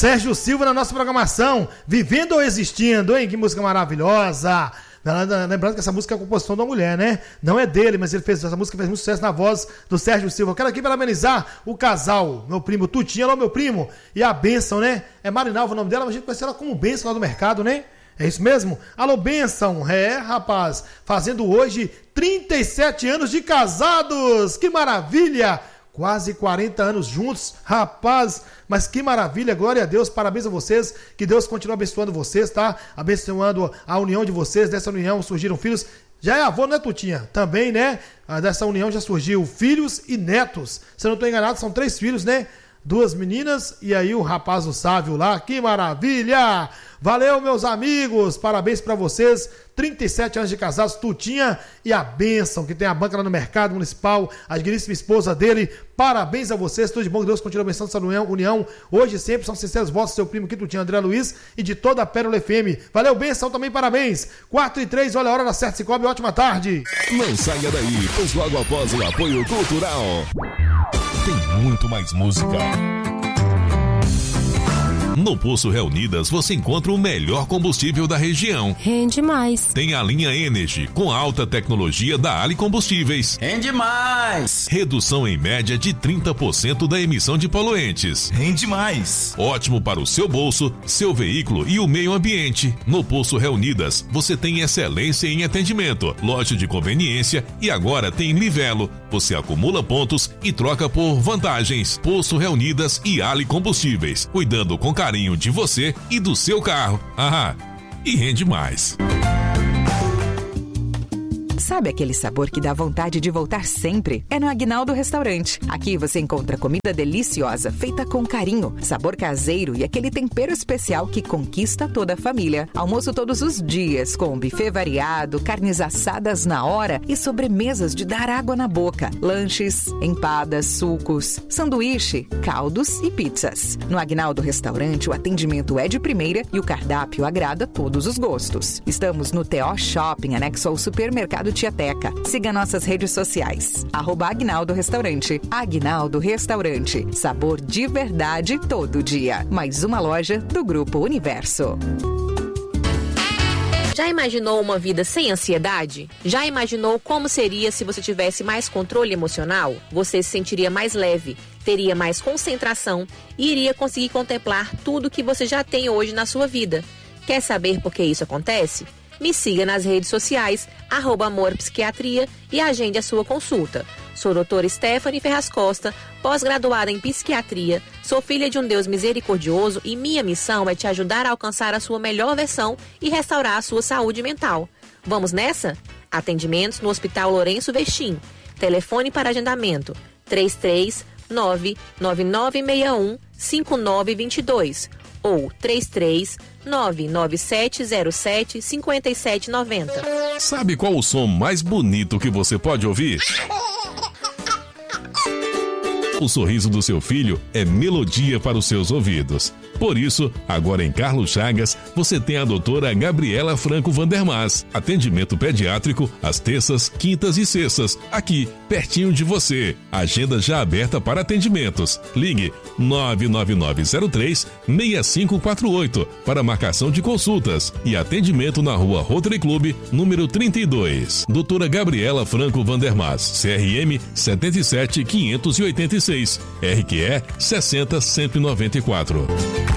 Sérgio Silva na nossa programação, Vivendo ou Existindo, hein? Que música maravilhosa. Lembrando que essa música é a composição da mulher, né? Não é dele, mas essa música fez muito sucesso na voz do Sérgio Silva. Eu quero aqui parabenizar o casal, meu primo Tutinha, alô meu primo, e a Bênção, né? É Marinalva o nome dela, mas a gente conhece ela como Bênção lá do mercado, né? É isso mesmo? Alô, Bênção. Rapaz, fazendo hoje 37 anos de casados. Que maravilha! Quase 40 anos juntos, rapaz, mas que maravilha, glória a Deus, parabéns a vocês, que Deus continue abençoando vocês, tá? Abençoando a união de vocês, dessa união surgiram filhos, já é avô, né, Tutinha? Também, né? Dessa união já surgiu filhos e netos, se eu não estou enganado, são 3 filhos, né? 2 meninas e aí o rapaz o Sávio lá, que maravilha! Valeu, meus amigos, parabéns pra vocês, 37 anos de casados, Tutinha e a Bênção, que tem a banca lá no mercado municipal, a digníssima esposa dele, parabéns a vocês, tudo de bom, que Deus continue abençoando essa união, hoje e sempre, são sinceros votos do seu primo aqui, Tutinha, André Luiz, e de toda a Pérola FM, valeu, Bênção, também parabéns, 4h03, olha a hora da certa, Cicobi, ótima tarde. Não saia daí, pois logo após o apoio cultural, tem muito mais música. No Poço Reunidas você encontra o melhor combustível da região. Rende mais. Tem a linha Energy, com alta tecnologia da Ali Combustíveis. Rende mais. Redução em média de 30% da emissão de poluentes. Rende mais. Ótimo para o seu bolso, seu veículo e o meio ambiente. No Poço Reunidas você tem excelência em atendimento, loja de conveniência e agora tem Livelo. Você acumula pontos e troca por vantagens. Poço Reunidas e Ali Combustíveis, cuidando com carinho de você e do seu carro. E rende mais. Sabe aquele sabor que dá vontade de voltar sempre? É no Aguinaldo Restaurante. Aqui você encontra comida deliciosa, feita com carinho, sabor caseiro e aquele tempero especial que conquista toda a família. Almoço todos os dias, com buffet variado, carnes assadas na hora e sobremesas de dar água na boca. Lanches, empadas, sucos, sanduíche, caldos e pizzas. No Aguinaldo Restaurante, o atendimento é de primeira e o cardápio agrada todos os gostos. Estamos no TO Shopping, anexo ao supermercado Tiateca. Siga nossas redes sociais. @Aguinaldo Restaurante. Aguinaldo Restaurante. Sabor de verdade todo dia. Mais uma loja do Grupo Universo. Já imaginou uma vida sem ansiedade? Já imaginou como seria se você tivesse mais controle emocional? Você se sentiria mais leve, teria mais concentração e iria conseguir contemplar tudo que você já tem hoje na sua vida. Quer saber por que isso acontece? Me siga nas redes sociais, @AmorPsiquiatria e agende a sua consulta. Sou doutora Stephanie Ferraz Costa, pós-graduada em psiquiatria, sou filha de um Deus misericordioso e minha missão é te ajudar a alcançar a sua melhor versão e restaurar a sua saúde mental. Vamos nessa? Atendimentos no Hospital Lourenço Vestim. Telefone para agendamento 33999615922 ou 33997075790. Sabe qual o som mais bonito que você pode ouvir? O sorriso do seu filho é melodia para os seus ouvidos. Por isso, agora em Carlos Chagas, você tem a doutora Gabriela Franco Vandermas. Atendimento pediátrico às terças, quintas e sextas, aqui, pertinho de você. Agenda já aberta para atendimentos. Ligue 99903-6548 para marcação de consultas e atendimento na rua Rotary Club, número 32. Doutora Gabriela Franco Vandermas, CRM 77586, RQE 60194.